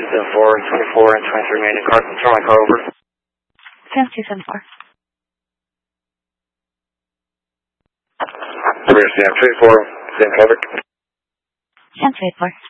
4, 24, and 23 remaining cars. Turn my car over. Sam 274. Sam 24, same traffic. Sam 24.